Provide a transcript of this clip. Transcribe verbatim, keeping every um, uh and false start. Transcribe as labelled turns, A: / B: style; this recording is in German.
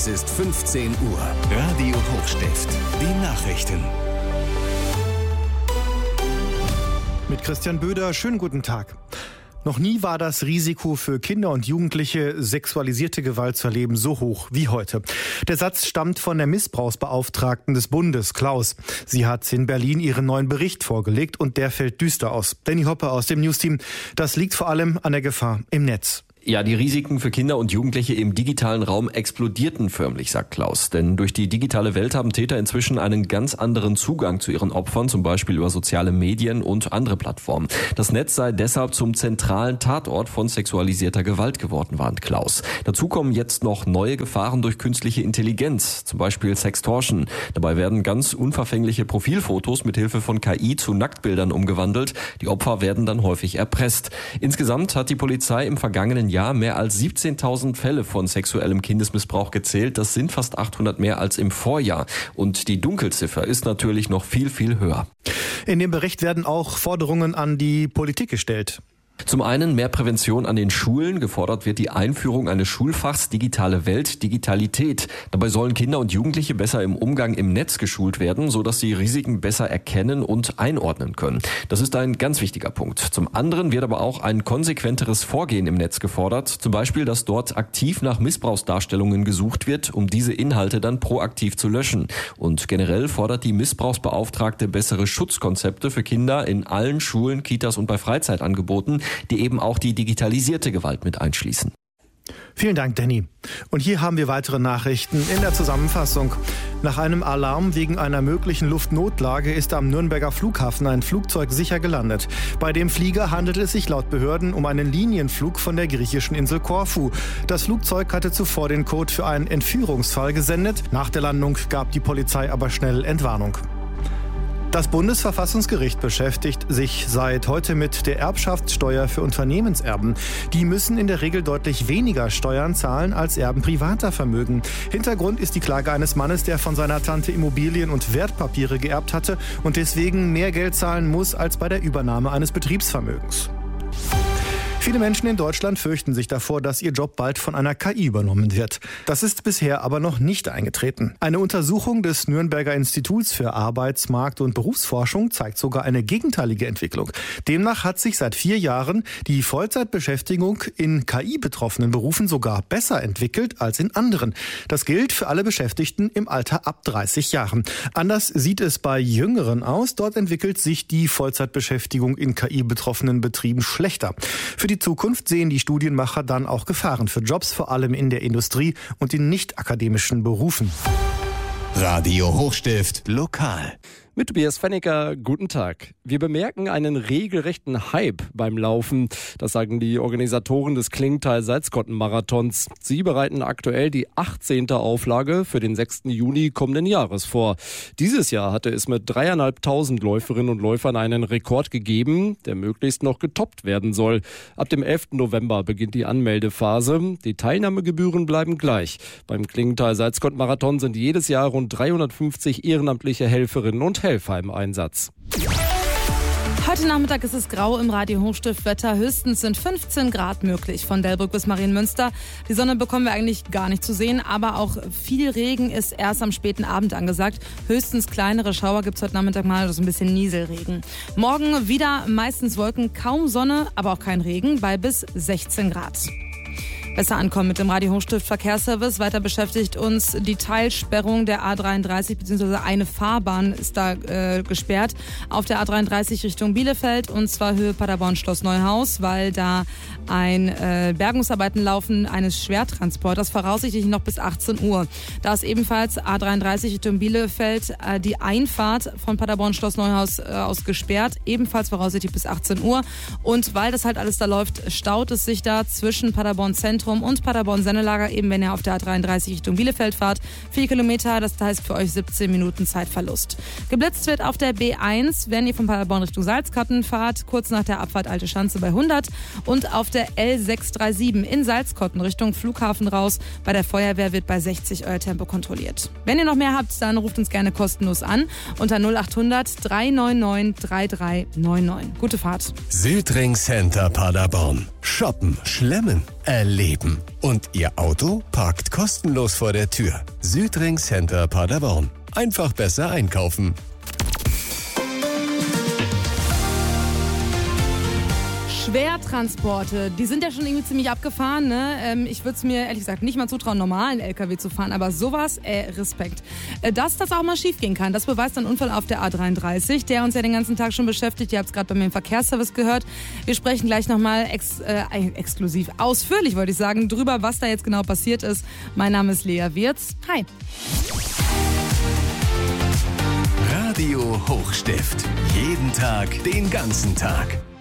A: Es ist fünfzehn Uhr. Radio Hochstift. Die Nachrichten.
B: Mit Christian Böder, schönen guten Tag. Noch nie war das Risiko für Kinder und Jugendliche, sexualisierte Gewalt zu erleben, so hoch wie heute. Der Satz stammt von der Missbrauchsbeauftragten des Bundes, Klaus. Sie hat in Berlin ihren neuen Bericht vorgelegt und der fällt düster aus. Danny Hoppe aus dem Newsteam. Das liegt vor allem an der Gefahr im Netz.
C: Ja, die Risiken für Kinder und Jugendliche im digitalen Raum explodierten förmlich, sagt Klaus. Denn durch die digitale Welt haben Täter inzwischen einen ganz anderen Zugang zu ihren Opfern, zum Beispiel über soziale Medien und andere Plattformen. Das Netz sei deshalb zum zentralen Tatort von sexualisierter Gewalt geworden, warnt Klaus. Dazu kommen jetzt noch neue Gefahren durch künstliche Intelligenz, zum Beispiel Sextortion. Dabei werden ganz unverfängliche Profilfotos mit Hilfe von K I zu Nacktbildern umgewandelt. Die Opfer werden dann häufig erpresst. Insgesamt hat die Polizei im vergangenen Jahr Jahr mehr als siebzehntausend Fälle von sexuellem Kindesmissbrauch gezählt. Das sind fast achthundert mehr als im Vorjahr. Und die Dunkelziffer ist natürlich noch viel, viel höher.
B: In dem Bericht werden auch Forderungen an die Politik gestellt.
C: Zum einen mehr Prävention an den Schulen. Gefordert wird die Einführung eines Schulfachs Digitale Welt, Digitalität. Dabei sollen Kinder und Jugendliche besser im Umgang im Netz geschult werden, sodass sie Risiken besser erkennen und einordnen können. Das ist ein ganz wichtiger Punkt. Zum anderen wird aber auch ein konsequenteres Vorgehen im Netz gefordert. Zum Beispiel, dass dort aktiv nach Missbrauchsdarstellungen gesucht wird, um diese Inhalte dann proaktiv zu löschen. Und generell fordert die Missbrauchsbeauftragte bessere Schutzkonzepte für Kinder in allen Schulen, Kitas und bei Freizeitangeboten, die eben auch die digitalisierte Gewalt mit einschließen.
B: Vielen Dank, Danny. Und hier haben wir weitere Nachrichten in der Zusammenfassung. Nach einem Alarm wegen einer möglichen Luftnotlage ist am Nürnberger Flughafen ein Flugzeug sicher gelandet. Bei dem Flieger handelt es sich laut Behörden um einen Linienflug von der griechischen Insel Korfu. Das Flugzeug hatte zuvor den Code für einen Entführungsfall gesendet. Nach der Landung gab die Polizei aber schnell Entwarnung. Das Bundesverfassungsgericht beschäftigt sich seit heute mit der Erbschaftssteuer für Unternehmenserben. Die müssen in der Regel deutlich weniger Steuern zahlen als Erben privater Vermögen. Hintergrund ist die Klage eines Mannes, der von seiner Tante Immobilien und Wertpapiere geerbt hatte und deswegen mehr Geld zahlen muss als bei der Übernahme eines Betriebsvermögens. Viele Menschen in Deutschland fürchten sich davor, dass ihr Job bald von einer K I übernommen wird. Das ist bisher aber noch nicht eingetreten. Eine Untersuchung des Nürnberger Instituts für Arbeitsmarkt- und Berufsforschung zeigt sogar eine gegenteilige Entwicklung. Demnach hat sich seit vier Jahren die Vollzeitbeschäftigung in K I-betroffenen Berufen sogar besser entwickelt als in anderen. Das gilt für alle Beschäftigten im Alter ab dreißig Jahren. Anders sieht es bei Jüngeren aus. Dort entwickelt sich die Vollzeitbeschäftigung in K I-betroffenen Betrieben schlechter. Für die Zukunft sehen die Studienmacher dann auch Gefahren für Jobs, vor allem in der Industrie und in nicht-akademischen Berufen.
A: Radio Hochstift lokal.
D: Mit Tobias Fennicker, guten Tag. Wir bemerken einen regelrechten Hype beim Laufen. Das sagen die Organisatoren des Klingenthal-Salzkotten-Marathons. Sie bereiten aktuell die achtzehnte Auflage für den sechsten Juni kommenden Jahres vor. Dieses Jahr hatte es mit dreieinhalbtausend Läuferinnen und Läufern einen Rekord gegeben, der möglichst noch getoppt werden soll. Ab dem elften November beginnt die Anmeldephase. Die Teilnahmegebühren bleiben gleich. Beim Klingenthal-Salzkotten-Marathon sind jedes Jahr rund dreihundertfünfzig ehrenamtliche Helferinnen und Helfer im Einsatz.
E: Heute Nachmittag ist es grau im Radio Hochstift Wetter. Höchstens sind fünfzehn Grad möglich von Delbrück bis Marienmünster. Die Sonne bekommen wir eigentlich gar nicht zu sehen, aber auch viel Regen ist erst am späten Abend angesagt. Höchstens kleinere Schauer gibt es heute Nachmittag mal, also ein bisschen Nieselregen. Morgen wieder meistens Wolken, kaum Sonne, aber auch kein Regen bei bis sechzehn Grad. Besser ankommen mit dem Radio Hochstift Verkehrsservice. Weiter beschäftigt uns die Teilsperrung der A dreiunddreißig, beziehungsweise eine Fahrbahn ist da äh, gesperrt auf der A dreiunddreißig Richtung Bielefeld, und zwar Höhe Paderborn-Schloss Neuhaus, weil da ein äh, Bergungsarbeiten laufen eines Schwertransporters, voraussichtlich noch bis achtzehn Uhr. Da ist ebenfalls A dreiunddreißig Richtung Bielefeld äh, die Einfahrt von Paderborn-Schloss Neuhaus äh, aus gesperrt, ebenfalls voraussichtlich bis achtzehn Uhr. Und weil das halt alles da läuft, staut es sich da zwischen Paderborn Zentrum und Paderborn-Sennelager, eben wenn ihr auf der A dreiunddreißig Richtung Bielefeld fahrt. Vier Kilometer, das heißt für euch siebzehn Minuten Zeitverlust. Geblitzt wird auf der B eins, wenn ihr von Paderborn Richtung Salzkotten fahrt, kurz nach der Abfahrt Alte Schanze bei hundert, und auf der L sechshundertsiebenunddreißig in Salzkotten Richtung Flughafen raus. Bei der Feuerwehr wird bei sechzig euer Tempo kontrolliert. Wenn ihr noch mehr habt, dann ruft uns gerne kostenlos an unter null achthundert drei neun neun drei drei neun neun. Gute Fahrt.
A: Südring Center Paderborn. Shoppen, schlemmen, erleben. Und Ihr Auto parkt kostenlos vor der Tür. Südring Center Paderborn. Einfach besser einkaufen.
E: Schwertransporte, die sind ja schon irgendwie ziemlich abgefahren, ne? Ähm, ich würde es mir ehrlich gesagt nicht mal zutrauen, normalen L K W zu fahren, aber sowas, äh, Respekt. Äh, dass das auch mal schief gehen kann, das beweist ein Unfall auf der A dreiunddreißig, der uns ja den ganzen Tag schon beschäftigt. Ihr habt es gerade bei mir im Verkehrsservice gehört. Wir sprechen gleich nochmal ex, äh, exklusiv, ausführlich wollte ich sagen, drüber, was da jetzt genau passiert ist. Mein Name ist Lea Wirz. Hi.
A: Radio Hochstift. Jeden Tag, den ganzen Tag.